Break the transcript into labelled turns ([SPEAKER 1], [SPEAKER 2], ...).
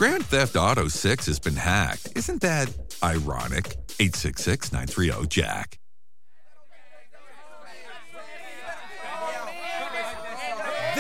[SPEAKER 1] Grand Theft Auto 6 has been hacked. Isn't that ironic? 866-930-JACK.